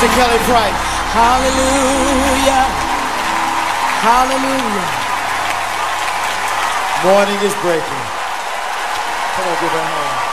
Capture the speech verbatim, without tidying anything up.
Kelly Price. Hallelujah. Hallelujah. Morning is breaking. Come on, give her a hand.